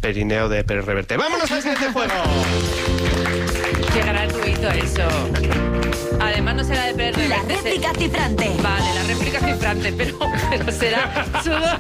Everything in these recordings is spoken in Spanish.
Perineo de Pérez Reverte. ¡Vámonos al siguiente juego! Qué gratuito eso. Además no será de Pérez La Reverte. réplica cifrante. Vale, la réplica cifrante, pero será sudor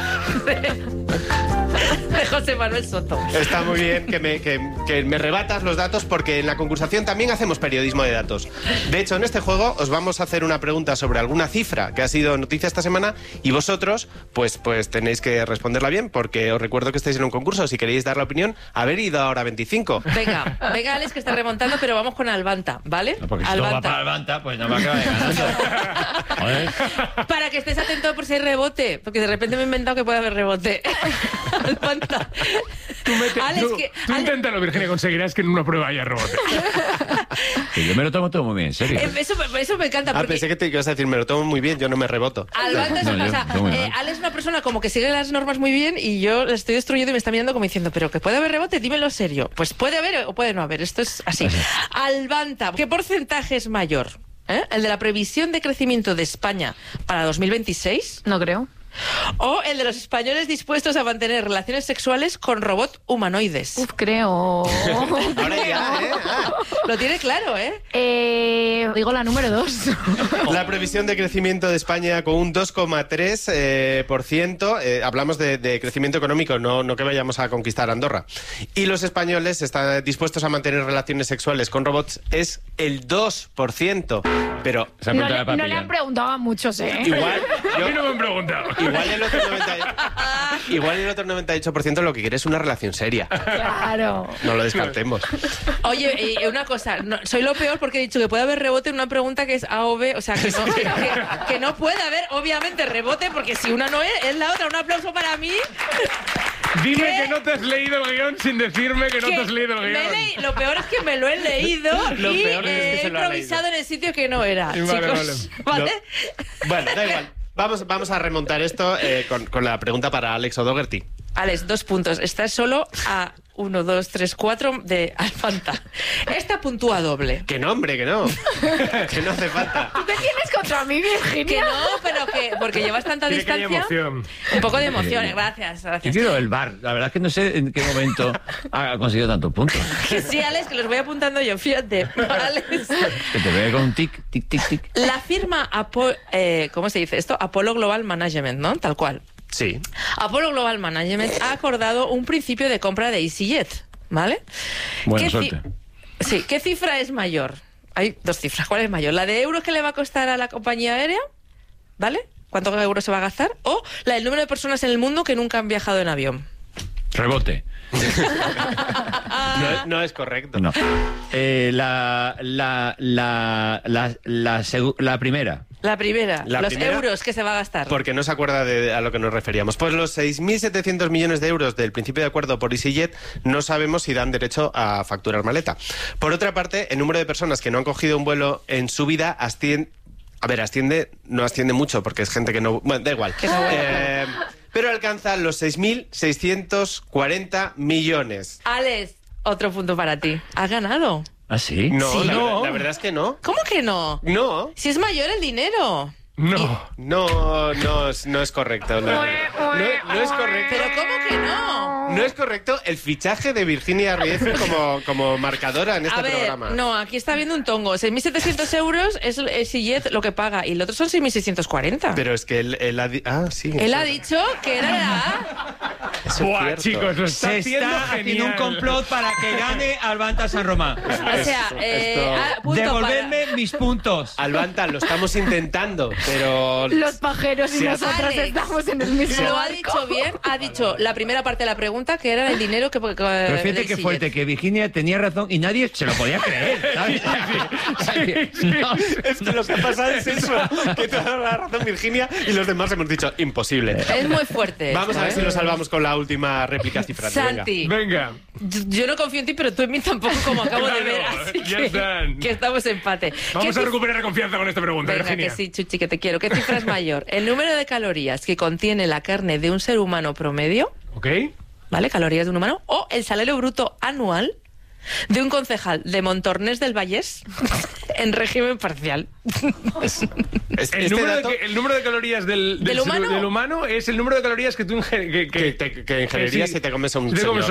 de José Manuel Soto. Está muy bien que me rebatas los datos, porque en la concursación también hacemos periodismo de datos. De hecho, en este juego os vamos a hacer una pregunta sobre alguna cifra que ha sido noticia esta semana y vosotros pues tenéis que responderla bien, porque os recuerdo que estáis en un concurso. Si queréis dar la opinión, haber ido ahora 25. Venga, Alex, que está remontando, pero vamos con Albanta, ¿vale? No, porque si no va para Albanta, pues no va a acabar ganando. Joder. Para que estés atento por si hay rebote, porque de repente me he inventado que puede haber rebote. Albanta. Alex, Tú inténtalo, Virginia, conseguirás que en una prueba haya rebote. Que yo me lo tomo todo muy bien, en serio. Eso me encanta. Porque Pensé que te ibas a decir, me lo tomo muy bien, yo no me reboto. Albanta eso No, yo pasa. muy mal. Alex es una persona como que sigue las normas muy bien y yo la estoy destruyendo y me está mirando como diciendo, pero que puede haber rebote, dímelo serio. Pues puede haber o puede no haber, esto es así. Albanta, ¿qué porcentaje es mayor? ¿El de la previsión de crecimiento de España para 2026? No creo. ¿O el de los españoles dispuestos a mantener relaciones sexuales con robots humanoides? Uf, creo. Ahora ya, Lo tiene claro, ¿eh? Digo la número 2. La previsión de crecimiento de España con un 2,3%. Hablamos de crecimiento económico, no que vayamos a conquistar Andorra. Y los españoles están dispuestos a mantener relaciones sexuales con robots, es el 2%. Pero Esa No, pregunta era para no le pillar. han preguntado a muchos, ¿eh? igual, A mí no me han preguntado. igual el otro 98% lo que quiere es una relación seria. Claro. No lo descartemos. Oye, una cosa, soy lo peor porque he dicho que puede haber rebote en una pregunta que es A o B, o sea, que no puede haber, obviamente, rebote, porque si una no es la otra. Un aplauso para mí. Dime ¿Qué? que no te has leído el guión sin decirme que no te has leído el guión. Lo peor es que me lo he leído Lo y peor es que he se lo ha improvisado en el sitio que no era, Vale, chicos. ¿Vale? Bueno, da igual. Vamos a remontar esto con la pregunta para Alex O'Doherty. Alex, 2 puntos. Estás solo a 1, 2, 3, 4 de Albanta. Esta puntúa doble. Que no, hombre, que no. Que no hace falta. ¿Tú qué tienes contra mí, Virginia? Que no, pero que porque llevas tanta Tiene que haya distancia. emoción. Un poco de emoción, gracias. Yo quiero el bar. La verdad es que no sé en qué momento ha conseguido tantos puntos. Que sí, Alex, que los voy apuntando yo, fíjate. Alex. Que te veo con un tic, tic, tic, tic. La firma ¿cómo se dice esto? Apollo Global Management, ¿no? Tal cual. Sí. Apollo Global Management ha acordado un principio de compra de EasyJet, ¿vale? Buena ¿Qué suerte. Sí, ¿qué cifra es mayor? Hay 2 cifras. ¿Cuál es mayor? ¿La de euros que le va a costar a la compañía aérea? ¿Vale? ¿Cuántos euros se va a gastar? ¿O la del número de personas en el mundo que nunca han viajado en avión? Rebote. No es correcto. No. La primera. La primera, La los primera, euros que se va a gastar. Porque no se acuerda a lo que nos referíamos. Pues los 6.700 millones de euros del principio de acuerdo por EasyJet no sabemos si dan derecho a facturar maleta. Por otra parte, el número de personas que no han cogido un vuelo en su vida no asciende mucho, porque es gente que no... Bueno, da igual. Que no vuela, Pero alcanza los 6.640 millones. Alex, otro punto para ti. ¿Has ganado? ¿Ah, sí? No, Sí. la verdad es que no. ¿Cómo que no? No. Si es mayor el dinero. No es correcto. No es correcto. ¿Pero cómo que no? No es correcto el fichaje de Virginia Ruiz como marcadora en este A ver, programa. no, aquí está viendo un tongo. 6.700 euros es el EasyJet lo que paga y el otro son 6.640. Pero es que él ha dicho... Ah, sí. Él ha dicho que era la A. Eso es Buah, cierto. chicos, lo está Se haciendo está haciendo un genial. complot para que gane Albanta San Román. O sea, punto Devolverme mis puntos. Albanta, lo estamos intentando, pero... Los pajeros y Se ha- nosotros Alex, estamos en el mismo Lo ha barco. dicho bien, ha dicho la primera parte de la pregunta que era el dinero que Pero fíjate del que EasyJet. fuerte, que Virginia tenía razón y nadie se lo podía creer, ¿sabes? No, Es que lo que ha pasado es eso, que te ha dado la razón Virginia y los demás hemos dicho imposible. Es muy fuerte. Vamos a ver esto, si lo salvamos con la última réplica cifrante. Venga. Santi, Venga. yo no confío en ti, pero tú en mí tampoco, como acabo de Claro, ver. Así ya están. que estamos en empate. Vamos ¿Qué a cif- recuperar la confianza con esta pregunta, Venga, Virginia. que sí, Chuchi, que te quiero. ¿Qué cifra es mayor? ¿El número de calorías que contiene la carne de un ser humano promedio? ¿Ok? ¿Vale? Calorías de un humano. ¿O el salario bruto anual de un concejal de Montornés del Vallés en régimen parcial? El número de calorías del ¿Del humano? humano es el número de calorías que tú que ingerirías si te comes a un si te comes señor.